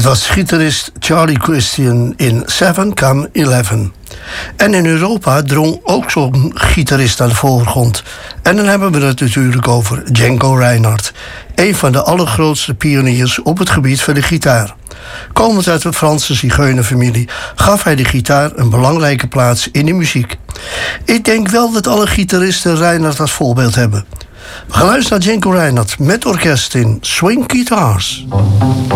was gitarist Charlie Christian in Seven Come 11. En in Europa drong ook zo'n gitarist aan de voorgrond. En dan hebben we het natuurlijk over Django Reinhardt, een van de allergrootste pioniers op het gebied van de gitaar. Komend uit de Franse zigeunerfamilie gaf hij de gitaar een belangrijke plaats in de muziek. Ik denk wel dat alle gitaristen Reinhardt als voorbeeld hebben. We gaan luisteren naar Django Reinhardt met orkest in Swing Guitars.